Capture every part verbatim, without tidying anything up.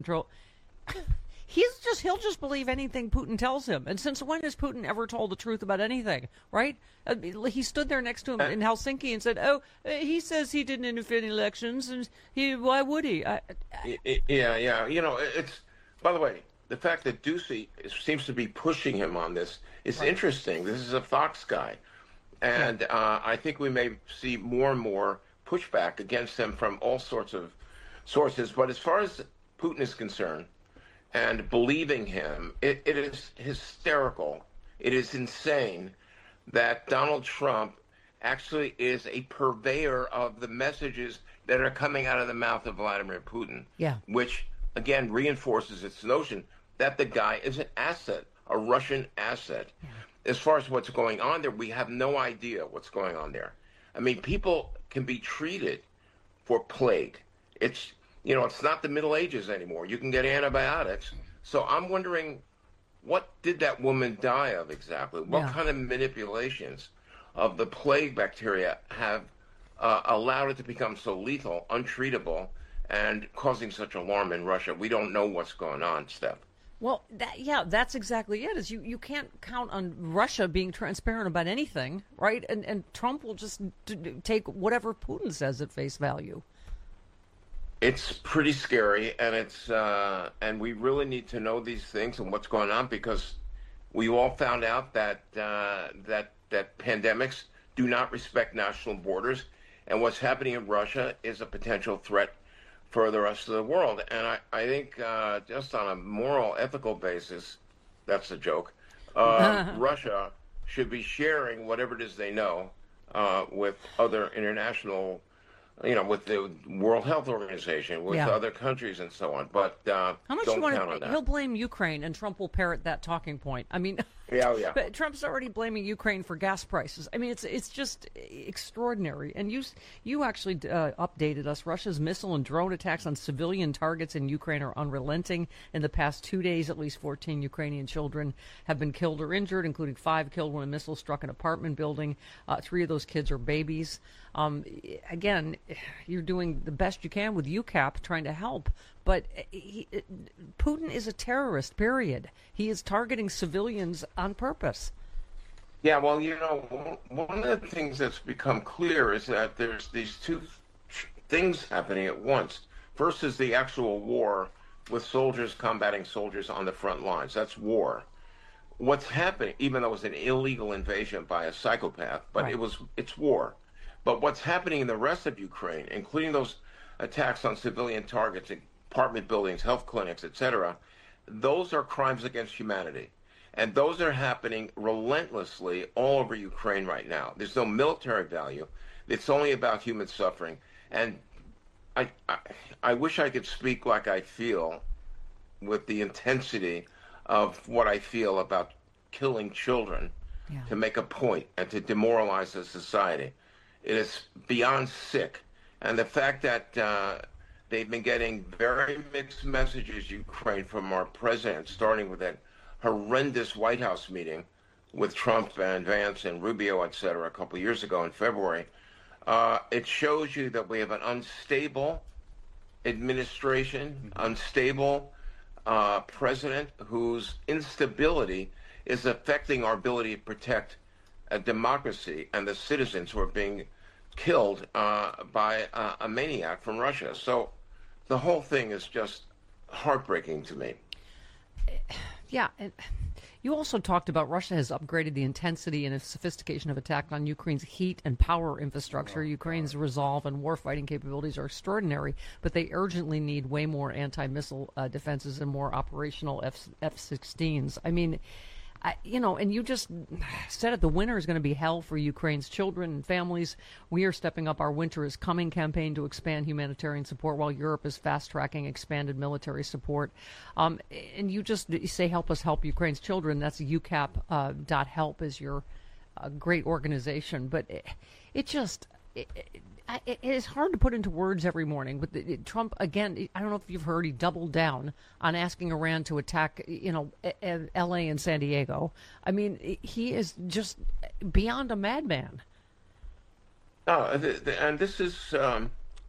control. He's just, he'll just believe anything Putin tells him. And since when has Putin ever told the truth about anything, right? Uh, he stood there next to him in Helsinki and said, oh, he says he didn't interfere in elections, and he, why would he? I, I... Yeah, yeah. You know, it's, by the way, the fact that Doocy seems to be pushing him on this is right. interesting. This is a Fox guy. And yeah. uh, I think we may see more and more pushback against him from all sorts of sources. But as far as Putin is concerned, and believing him, it, it is hysterical. It is insane that Donald Trump actually is a purveyor of the messages that are coming out of the mouth of Vladimir Putin, yeah. which, again, reinforces its notion that the guy is an asset, a Russian asset. Yeah. As far as what's going on there, we have no idea what's going on there. I mean, people can be treated for plague. It's You know, it's not the Middle Ages anymore. You can get antibiotics. So I'm wondering, what did that woman die of exactly? What yeah. kind of manipulations of the plague bacteria have uh, allowed it to become so lethal, untreatable, and causing such alarm in Russia? We don't know what's going on, Steph. Well, that, yeah, that's exactly it. Is you, you can't count on Russia being transparent about anything, right? And and Trump will just d- d- take whatever Putin says at face value. It's pretty scary, and it's uh, and we really need to know these things and what's going on, because we all found out that uh, that that pandemics do not respect national borders, and what's happening in Russia is a potential threat for the rest of the world. And I, I think uh, just on a moral, ethical basis, that's a joke, uh, Russia should be sharing whatever it is they know uh, with other international, you know, with the World Health Organization, with yeah. other countries and so on. But uh, how much don't you want count to, on that. He'll blame Ukraine, and Trump will parrot that talking point. I mean, yeah, yeah. But Trump's already blaming Ukraine for gas prices. I mean, it's it's just extraordinary. And you you actually uh, updated us. Russia's missile and drone attacks on civilian targets in Ukraine are unrelenting. In the past two days, at least fourteen Ukrainian children have been killed or injured, including five killed when a missile struck an apartment building. Uh, three of those kids are babies. Um, again, you're doing the best you can with U CAP, trying to help. But he, Putin is a terrorist, period. He is targeting civilians on purpose. Yeah, well, you know, one of the things that's become clear is that there's these two things happening at once. First is the actual war with soldiers combating soldiers on the front lines. That's war. What's happening, even though it was an illegal invasion by a psychopath, but right. it was it's war. But what's happening in the rest of Ukraine, including those attacks on civilian targets, apartment buildings, health clinics, et cetera, those are crimes against humanity. And those are happening relentlessly all over Ukraine right now. There's no military value. It's only about human suffering. And I, I, I wish I could speak like I feel with the intensity of what I feel about killing children yeah. to make a point and to demoralize a society. It is beyond sick. And the fact that uh, they've been getting very mixed messages, Ukraine, from our president, starting with that horrendous White House meeting with Trump and Vance and Rubio, et cetera, a couple of years ago in February. Uh, it shows you that we have an unstable administration, mm-hmm. unstable uh, president whose instability is affecting our ability to protect a democracy and the citizens who are being killed uh, by uh, a maniac from Russia. So the whole thing is just heartbreaking to me. Yeah. And you also talked about Russia has upgraded the intensity and sophistication of attack on Ukraine's heat and power infrastructure. Oh, Ukraine's God. resolve and warfighting capabilities are extraordinary, but they urgently need way more anti-missile uh, defenses and more operational F- F sixteens. I mean, I, you know, and you just said it, the winter is going to be hell for Ukraine's children and families. We are stepping up our Winter is Coming campaign to expand humanitarian support while Europe is fast-tracking expanded military support. Um, and you just you say, help us help Ukraine's children. That's U CAP uh, dot help is your uh, great organization. But it, it just... It, it, It is hard to put into words every morning. But the, Trump, again, I don't know if you've heard, he doubled down on asking Iran to attack, you know, L A and San Diego. I mean, he is just beyond a madman. Oh, and this is, um,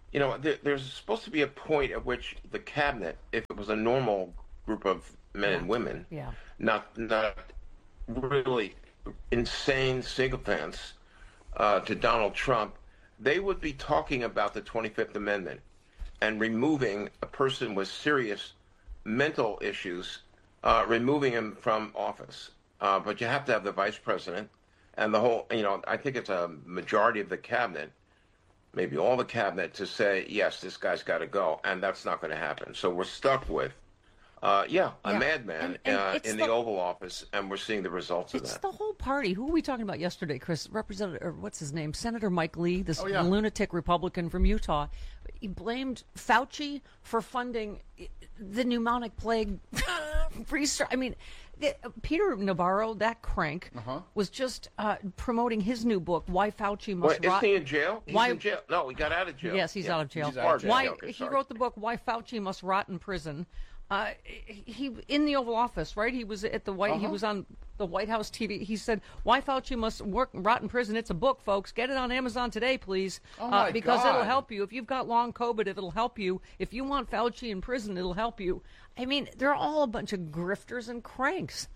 you know, there, there's supposed to be a point at which the cabinet, if it was a normal group of men Yeah. and women, Yeah. not not really insane sycophants uh, to Donald Trump, they would be talking about the twenty-fifth Amendment and removing a person with serious mental issues, uh, removing him from office. Uh, but you have to have the vice president and the whole, you know, I think it's a majority of the cabinet, maybe all the cabinet, to say, yes, this guy's got to go. And that's not going to happen. So we're stuck with, uh, yeah, a Yeah. madman And- and uh, it's in the- the Oval Office. And we're seeing the results of It's that. the whole party. Who were we talking about yesterday, Chris? Representative, or what's his name? Senator Mike Lee, this Oh, yeah. lunatic Republican from Utah. He blamed Fauci for funding the pneumonic plague research. I mean, the, Peter Navarro, that crank, Uh-huh. was just uh, promoting his new book, Why Fauci Must Wait, isn't Rot. he in jail? He's Why- in jail. No, he got out of jail. Yes, he's Yeah. out of jail. He's out of jail. Why Okay, he sorry. wrote the book Why Fauci Must Rot in Prison. Uh, he in the Oval Office, right? He was at the White. He Uh-huh. was on the White House T V. He said, "Why Fauci must work rot in prison." It's a book, folks. Get it on Amazon today, please, Oh, uh, my because it'll God. help you. If you've got long COVID, it'll help you. If you want Fauci in prison, it'll help you. I mean, they're all a bunch of grifters and cranks.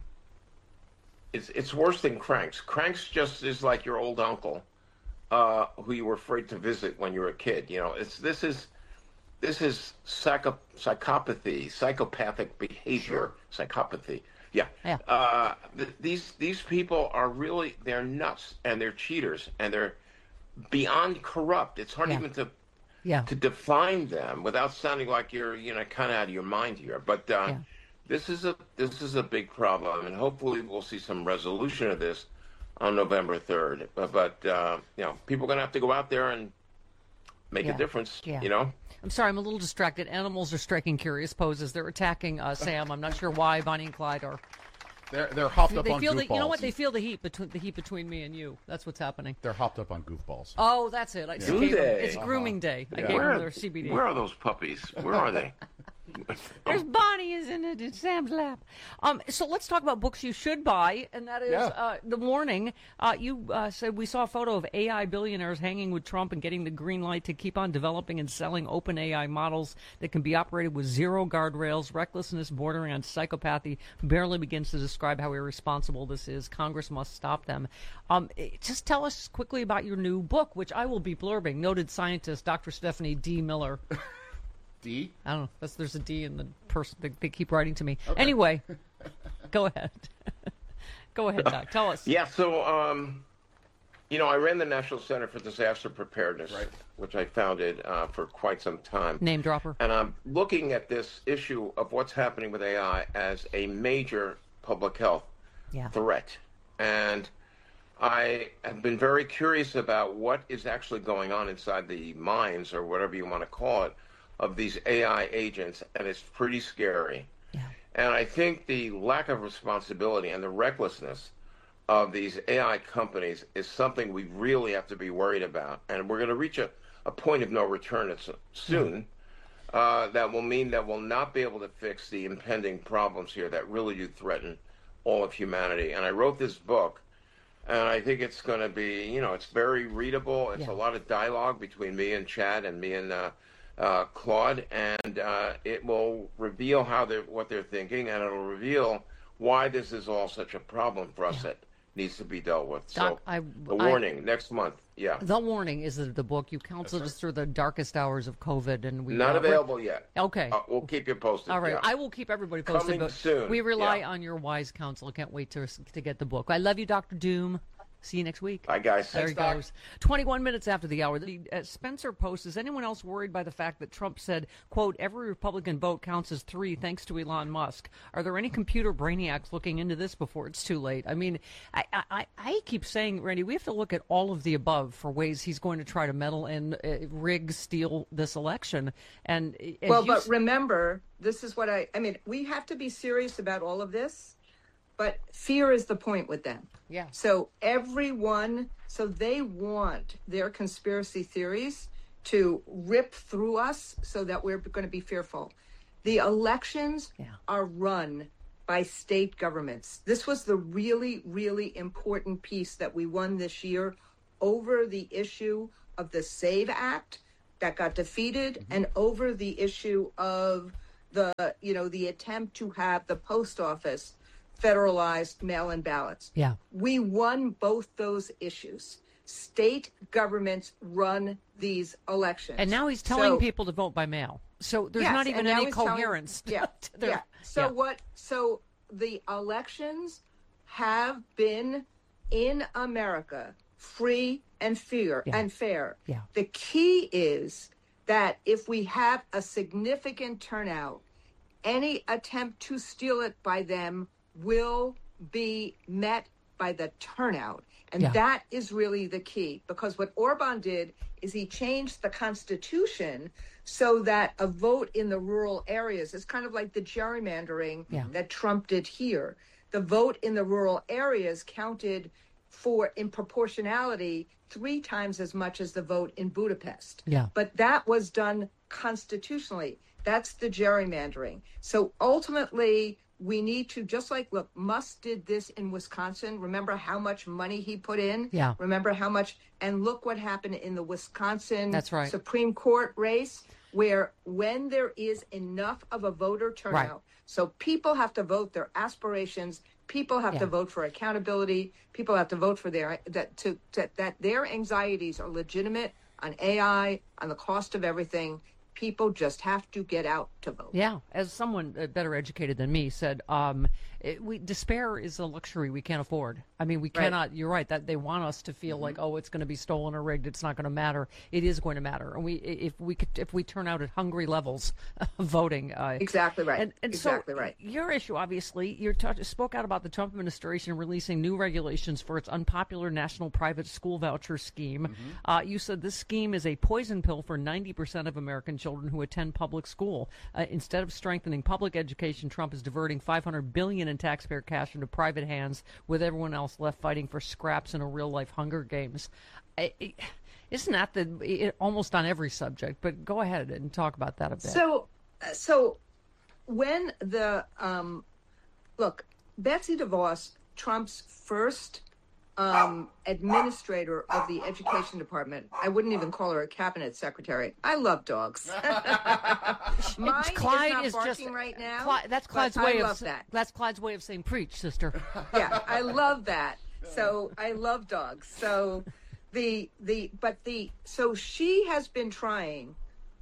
It's it's worse than cranks. Cranks just is like your old uncle, uh, who you were afraid to visit when you were a kid. You know, it's this is this is psycho, psychopathy, psychopathic behavior, psychopathy. Yeah. Yeah. Uh, th- these these people are really they're nuts and they're cheaters and they're beyond corrupt. It's hard Yeah. even to Yeah. to define them without sounding like you're you know kind of out of your mind here. But uh, Yeah. this is a this is a big problem, and hopefully we'll see some resolution of this on November third. But, but uh, you know, people are going to have to go out there and make Yeah. a difference. Yeah. You know. I'm sorry, I'm a little distracted. Animals are striking curious poses. They're attacking uh, Sam. I'm not sure why. Bonnie and Clyde are. They're they're hopped up They on feel the, goofballs. you know what? They feel the heat between the heat between me and you. That's what's happening. They're hopped up on goofballs. Oh, that's it. I just Do gave them- they? it's grooming day. I Yeah. gave Where them are, their C B D. where are those puppies? Where are they? There's Bonnie, isn't it? In Sam's lap. Um, so let's talk about books you should buy, and that is Yeah. uh, The Warning. Uh, you uh, said we saw a photo of A I billionaires hanging with Trump and getting the green light to keep on developing and selling open A I models that can be operated with zero guardrails, recklessness bordering on psychopathy. Barely begins to describe how irresponsible this is. Congress must stop them. Um, eh, just tell us quickly about your new book, which I will be blurbing. Noted scientist Doctor Stephanie D. Miller. D. I don't know. That's, there's a D in the person. They, they keep writing to me. Anyway, go ahead. Go ahead, Doc. Tell us. Yeah, so, um, you know, I ran the National Center for Disaster Preparedness, Right. which I founded uh, for quite some time. Name dropper. And I'm looking at this issue of what's happening with A I as a major public health Yeah. threat. And I have been very curious about what is actually going on inside the minds, or whatever you want to call it, of these A I agents, and it's pretty scary. Yeah. And I think the lack of responsibility and the recklessness of these A I companies is something we really have to be worried about. And we're going to reach a, a point of no return at- soon uh, that will mean that we'll not be able to fix the impending problems here that really do threaten all of humanity. And I wrote this book, and I think it's going to be, you know, it's very readable. It's Yeah. a lot of dialogue between me and Chad and me and uh, uh, Claude, and uh, it will reveal how they're, what they're thinking, and it'll reveal why this is all such a problem for us that needs to be dealt with. Doc, so, I- the I- warning next month. Yeah, The Warning is the, the book. You counseled us through the darkest hours of COVID, and we not uh, we're- available yet. Okay. Uh, we'll keep you posted. All right, yeah. I will keep everybody posted. Coming but soon, We rely yeah. on your wise counsel. I can't wait to to get the book. I love you, Doctor Doom. See you next week. Bye, guys. There he Doc. goes. twenty-one minutes after the hour. The uh, Spencer Post, is anyone else worried by the fact that Trump said, quote, every Republican vote counts as three thanks to Elon Musk? Are there any computer brainiacs looking into this before it's too late? I mean, I, I, I keep saying, Randy, we have to look at all of the above for ways he's going to try to meddle and uh, rig, steal this election. And as Well, you but s- remember, this is what I, I mean, we have to be serious about all of this, but fear is the point with them. Yeah. So everyone, so they want their conspiracy theories to rip through us so that we're going to be fearful. The elections Yeah. are run by state governments. This was the really, really important piece that we won this year over the issue of the SAVE Act. that got defeated, and over the issue of the, you know, the attempt to have the post office federalized mail-in ballots. Yeah. We won both those issues. State governments run these elections. And now he's telling So- people to vote by mail. So there's Yes, not even and now any he's telling- coherence. yeah, to their- yeah. So yeah. what? So the elections have been in America free and fair Yeah. and fair. Yeah. The key is that if we have a significant turnout, any attempt to steal it by them will be met by the turnout. And Yeah. that is really the key, because what Orban did is he changed the Constitution so that a vote in the rural areas is kind of like the gerrymandering Yeah. that Trump did here. The vote in the rural areas counted for, in proportionality, three times as much as the vote in Budapest. Yeah. But that was done constitutionally. That's the gerrymandering. So ultimately, we need to, just like, look, Musk did this in Wisconsin. Remember how much money he put in? Yeah. Remember how much, and look what happened in the Wisconsin That's right. Supreme Court race, where when there is enough of a voter turnout, Right. so people have to vote their aspirations, people have Yeah. to vote for accountability, people have to vote for their, that, to, to, that their anxieties are legitimate on A I, on the cost of everything. People just have to get out to vote. Yeah, as someone uh, better educated than me said, um, it, we despair is a luxury we can't afford. I mean, we Right. cannot. You're right that they want us to feel like, oh, it's going to be stolen or rigged. It's not going to matter. It is going to matter, and we if we could if we turn out at hungry levels of voting. Uh, Exactly right. And, and exactly so right. Your issue, obviously, you t- spoke out about the Trump administration releasing new regulations for its unpopular national private school voucher scheme. Mm-hmm. Uh, you said this scheme is a poison pill for ninety percent of American children who attend public school. Uh, instead of strengthening public education, Trump is diverting five hundred billion dollars in taxpayer cash into private hands, with everyone else left fighting for scraps in a real-life Hunger Games. I, I, isn't that the it, almost on every subject? But go ahead and talk about that a bit. So, uh, so when the um, look, Betsy DeVos, Trump's first um, administrator of the education department, I wouldn't even call her a cabinet secretary. I love dogs. Mine Clyde is not is barking just right now. Clyde, that's but Clyde's I way of love sa- that. that's Clyde's way of saying preach, sister. Yeah, I love that. So I love dogs. So the the but the so she has been trying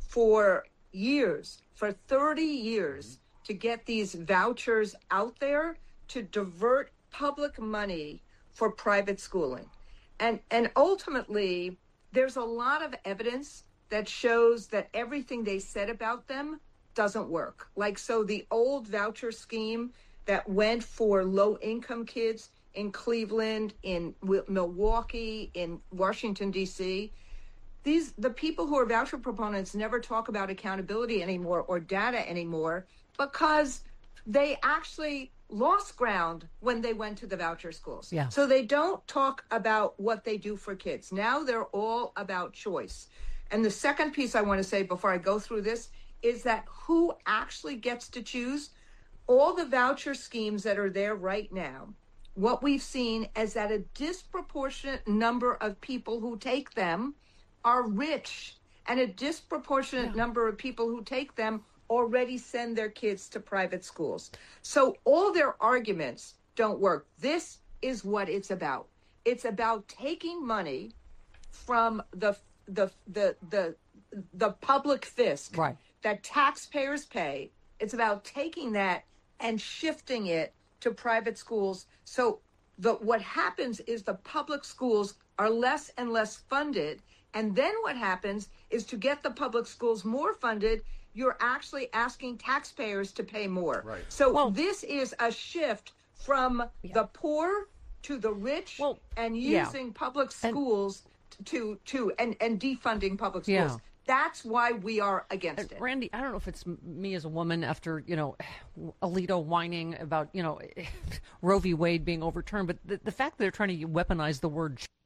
for years, for thirty years, to get these vouchers out there to divert public money for private schooling. And and ultimately there's a lot of evidence that shows that everything they said about them doesn't work. Like, so the old voucher scheme that went for low income kids in Cleveland, in Wi- Milwaukee, in Washington, D C, these the people who are voucher proponents never talk about accountability anymore or data anymore, because they actually lost ground when they went to the voucher schools. Yeah. So they don't talk about what they do for kids. Now they're all about choice. And the second piece I want to say before I go through this is that who actually gets to choose? All the voucher schemes that are there right now, what we've seen is that a disproportionate number of people who take them are rich, and a disproportionate Yeah. number of people who take them already send their kids to private schools. So all their arguments don't work. This is what it's about. It's about taking money from the the the the the public fisc Right. that taxpayers pay. It's about taking that and shifting it to private schools. So the what happens is the public schools are less and less funded. And then what happens is, to get the public schools more funded, you're actually asking taxpayers to pay more. Right. So Well- this is a shift from the poor to the rich, Well, and yeah. using public And- schools to to and and defunding public Yeah. schools. That's why we are against it. Randy, I don't know if it's m- me as a woman after, you know, Alito whining about, you know, Roe v. Wade being overturned, but the, the fact that they're trying to weaponize the word